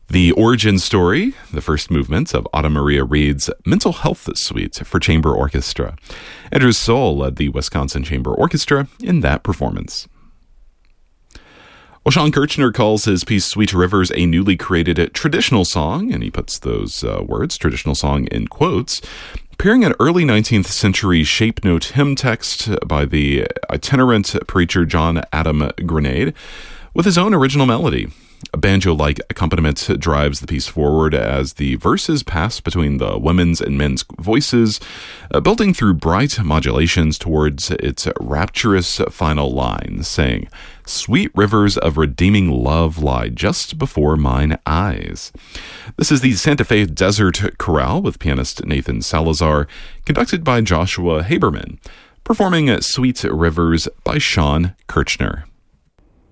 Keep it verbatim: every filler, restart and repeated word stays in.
The origin story, the first movement of Autumn Maria Reed's Mental Health Suite for Chamber Orchestra. Andrew Soule led the Wisconsin Chamber Orchestra in that performance. Well, Sean Kirchner calls his piece Sweet Rivers a newly created traditional song, and he puts those uh, words, traditional song, in quotes, appearing an early nineteenth century shape note hymn text by the itinerant preacher John Adam Grenade with his own original melody. A banjo-like accompaniment drives the piece forward as the verses pass between the women's and men's voices, uh, building through bright modulations towards its rapturous final line, saying, "Sweet rivers of redeeming love lie just before mine eyes." This is the Santa Fe Desert Chorale with pianist Nathan Salazar, conducted by Joshua Haberman, performing Sweet Rivers by Sean Kirchner.